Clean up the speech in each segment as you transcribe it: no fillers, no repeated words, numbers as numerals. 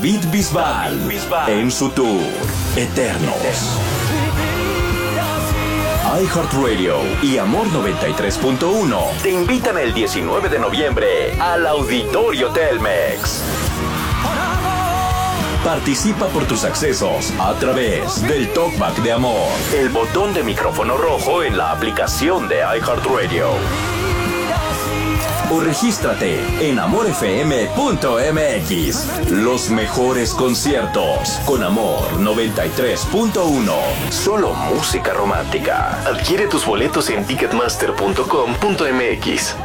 David Bisbal en su tour Eternos. iHeartRadio y Amor 93.1 te invitan el 19 de noviembre al Auditorio Telmex. Participa por tus accesos a través del Talkback de Amor, el botón de micrófono rojo en la aplicación de iHeartRadio. O regístrate en amorfm.mx. Los mejores conciertos con Amor 93.1. Solo música romántica. Adquiere tus boletos en ticketmaster.com.mx.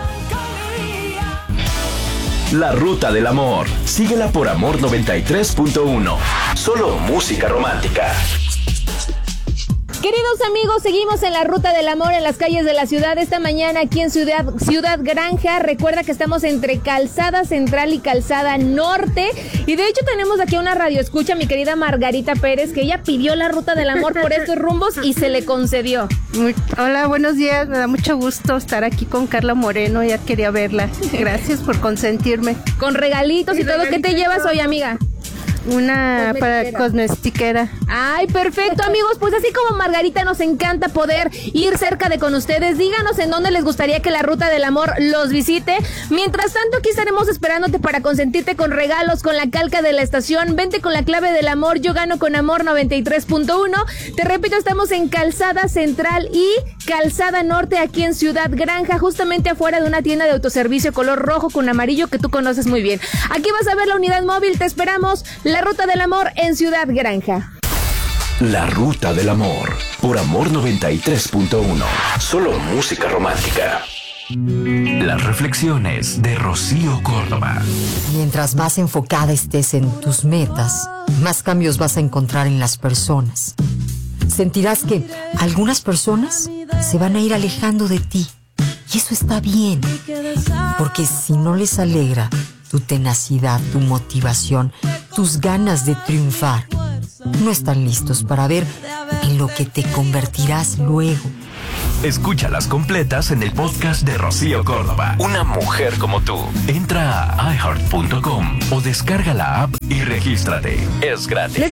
La Ruta del Amor. Síguela por Amor 93.1. Solo música romántica. Queridos amigos, seguimos en la Ruta del Amor en las calles de la ciudad esta mañana aquí en Ciudad Granja. Recuerda que estamos entre Calzada Central y Calzada Norte. Y de hecho tenemos aquí una radioescucha, mi querida Margarita Pérez, que ella pidió la Ruta del Amor por estos rumbos y se le concedió. Hola, buenos días. Me da mucho gusto estar aquí con Carla Moreno. Ya quería verla. Gracias por consentirme. Con regalitos y todo. ¿Qué te llevas hoy, amiga? Una para cosmetiquera. Ay, perfecto, amigos. Pues así como Margarita, nos encanta poder ir cerca de con ustedes. Díganos en dónde les gustaría que la Ruta del Amor los visite. Mientras tanto, aquí estaremos esperándote para consentirte con regalos, con la calca de la estación. Vente con la clave del amor. Yo gano con Amor 93.1. Te repito, estamos en Calzada Central y Calzada Norte, aquí en Ciudad Granja, justamente afuera de una tienda de autoservicio color rojo con amarillo que tú conoces muy bien. Aquí vas a ver la unidad móvil. Te esperamos. La Ruta del Amor en Ciudad Granja. La Ruta del Amor por Amor 93.1. Solo música romántica. Las reflexiones de Rocío Córdoba. Mientras más enfocada estés en tus metas, más cambios vas a encontrar en las personas. Sentirás que algunas personas se van a ir alejando de ti. Y eso está bien, porque si no les alegra tu tenacidad, tu motivación, tus ganas de triunfar, no están listos para ver en lo que te convertirás luego. Escúchalas completas en el podcast de Rocío Córdoba. Una mujer como tú. Entra a iHeart.com o descarga la app y regístrate. Es gratis.